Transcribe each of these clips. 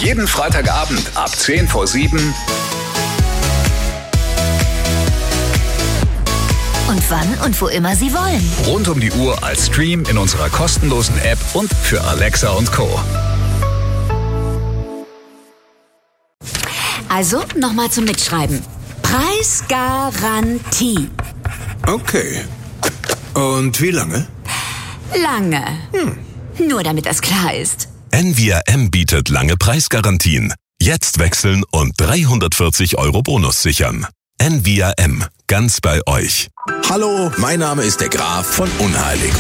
Jeden Freitagabend ab 6:50. Und wann und wo immer Sie wollen. Rund um die Uhr als Stream in unserer kostenlosen App und für Alexa und Co. Also, nochmal zum Mitschreiben. Preisgarantie. Okay. Und wie lange? Lange. Nur damit das klar ist. NVRM bietet lange Preisgarantien. Jetzt wechseln und 340 € Bonus sichern. NVRM, ganz bei euch. Hallo, mein Name ist der Graf von Unheilig.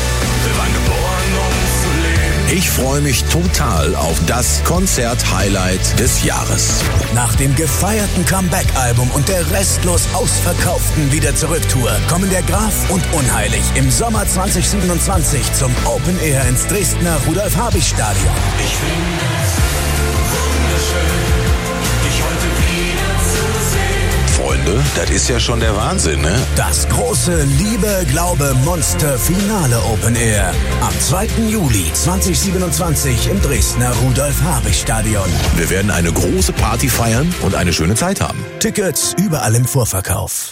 Ich freue mich total auf das Konzert-Highlight des Jahres. Nach dem gefeierten Comeback-Album und der restlos ausverkauften Wieder-Zurück-Tour kommen der Graf und Unheilig im Sommer 2027 zum Open Air ins Dresdner Rudolf-Habich-Stadion. Ich finde es wunderschön, dich heute wieder zu sehen. Freunde, das ist ja schon der Wahnsinn, ne? Das große Liebe-Glaube-Monster-Finale Open Air am 2. Juli 2027 im Dresdner Rudolf-Habich-Stadion. Wir werden eine große Party feiern und eine schöne Zeit haben. Tickets überall im Vorverkauf.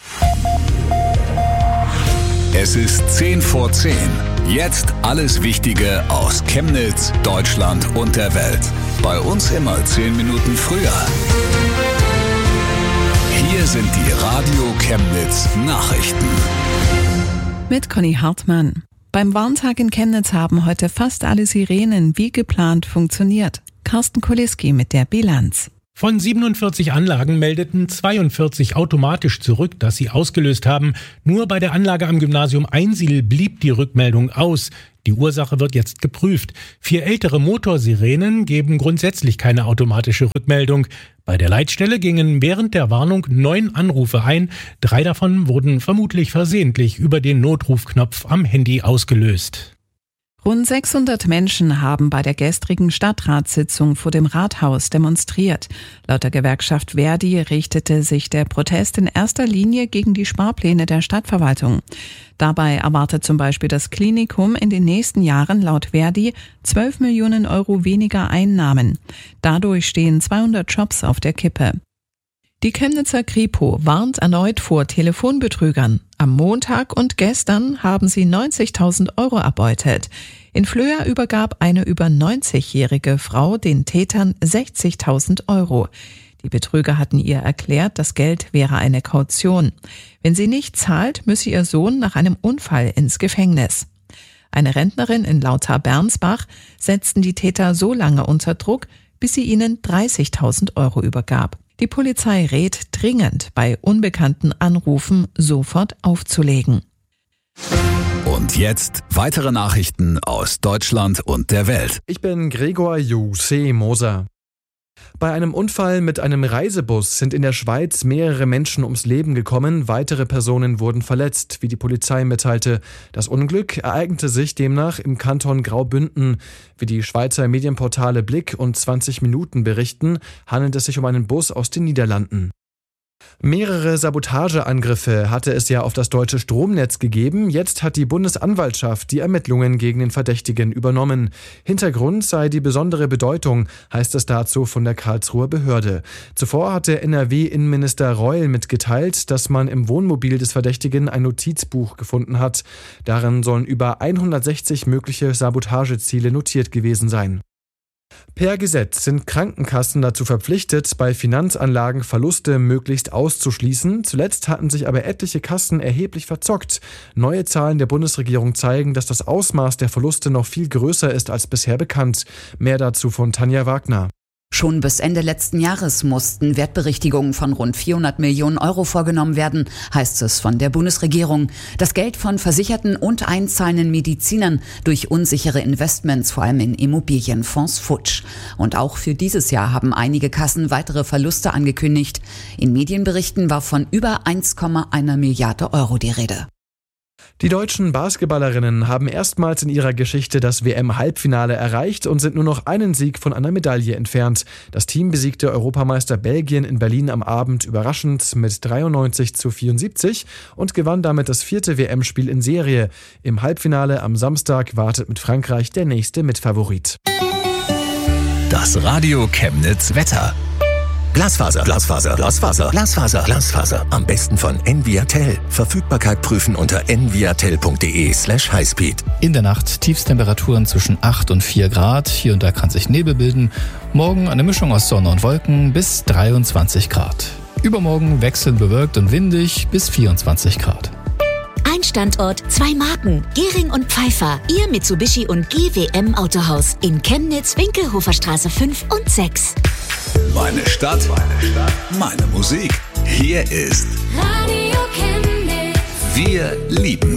Es ist 10:10. Jetzt alles Wichtige aus Chemnitz, Deutschland und der Welt. Bei uns immer 10 Minuten früher. Hier sind die Radio Chemnitz Nachrichten. Mit Conny Hartmann. Beim Warntag in Chemnitz haben heute fast alle Sirenen wie geplant funktioniert. Carsten Kuliski mit der Bilanz. Von 47 Anlagen meldeten 42 automatisch zurück, dass sie ausgelöst haben. Nur bei der Anlage am Gymnasium Einsiedl blieb die Rückmeldung aus. Die Ursache wird jetzt geprüft. 4 ältere Motorsirenen geben grundsätzlich keine automatische Rückmeldung. Bei der Leitstelle gingen während der Warnung 9 Anrufe ein. 3 davon wurden vermutlich versehentlich über den Notrufknopf am Handy ausgelöst. Rund 600 Menschen haben bei der gestrigen Stadtratssitzung vor dem Rathaus demonstriert. Laut der Gewerkschaft Verdi richtete sich der Protest in erster Linie gegen die Sparpläne der Stadtverwaltung. Dabei erwartet zum Beispiel das Klinikum in den nächsten Jahren laut Verdi 12 Millionen € weniger Einnahmen. Dadurch stehen 200 Jobs auf der Kippe. Die Chemnitzer Kripo warnt erneut vor Telefonbetrügern. Am Montag und gestern haben sie 90.000 € erbeutet. In Flöa übergab eine über 90-jährige Frau den Tätern 60.000 €. Die Betrüger hatten ihr erklärt, das Geld wäre eine Kaution. Wenn sie nicht zahlt, müsse ihr Sohn nach einem Unfall ins Gefängnis. Eine Rentnerin in Lauter-Bernsbach setzten die Täter so lange unter Druck, bis sie ihnen 30.000 € übergab. Die Polizei rät dringend, bei unbekannten Anrufen sofort aufzulegen. Und jetzt weitere Nachrichten aus Deutschland und der Welt. Ich bin Gregor Juse Moser. Bei einem Unfall mit einem Reisebus sind in der Schweiz mehrere Menschen ums Leben gekommen, weitere Personen wurden verletzt, wie die Polizei mitteilte. Das Unglück ereignete sich demnach im Kanton Graubünden. Wie die Schweizer Medienportale Blick und 20 Minuten berichten, handelt es sich um einen Bus aus den Niederlanden. Mehrere Sabotageangriffe hatte es ja auf das deutsche Stromnetz gegeben. Jetzt hat die Bundesanwaltschaft die Ermittlungen gegen den Verdächtigen übernommen. Hintergrund sei die besondere Bedeutung, heißt es dazu von der Karlsruher Behörde. Zuvor hatte NRW-Innenminister Reul mitgeteilt, dass man im Wohnmobil des Verdächtigen ein Notizbuch gefunden hat. Darin sollen über 160 mögliche Sabotageziele notiert gewesen sein. Per Gesetz sind Krankenkassen dazu verpflichtet, bei Finanzanlagen Verluste möglichst auszuschließen. Zuletzt hatten sich aber etliche Kassen erheblich verzockt. Neue Zahlen der Bundesregierung zeigen, dass das Ausmaß der Verluste noch viel größer ist als bisher bekannt. Mehr dazu von Tanja Wagner. Schon bis Ende letzten Jahres mussten Wertberichtigungen von rund 400 Millionen € vorgenommen werden, heißt es von der Bundesregierung. Das Geld von Versicherten und einzahlenden Medizinern durch unsichere Investments, vor allem in Immobilienfonds, futsch. Und auch für dieses Jahr haben einige Kassen weitere Verluste angekündigt. In Medienberichten war von über 1,1 Milliarde € die Rede. Die deutschen Basketballerinnen haben erstmals in ihrer Geschichte das WM-Halbfinale erreicht und sind nur noch einen Sieg von einer Medaille entfernt. Das Team besiegte Europameister Belgien in Berlin am Abend überraschend mit 93:74 und gewann damit das 4. WM-Spiel in Serie. Im Halbfinale am Samstag wartet mit Frankreich der nächste Mitfavorit. Das Radio Chemnitz Wetter. Glasfaser, Glasfaser, Glasfaser, Glasfaser, Glasfaser. Am besten von Enviatel. Verfügbarkeit prüfen unter enviatel.de/highspeed. In der Nacht Tiefstemperaturen zwischen 8 und 4 Grad. Hier und da kann sich Nebel bilden. Morgen eine Mischung aus Sonne und Wolken bis 23 Grad. Übermorgen wechselnd bewölkt und windig bis 24 Grad. Ein Standort, 2 Marken. Gehring und Pfeiffer. Ihr Mitsubishi und GWM Autohaus. In Chemnitz, Winkelhoferstraße 5 und 6. Meine Stadt, meine Musik. Hier ist Radio Chemnitz. Wir lieben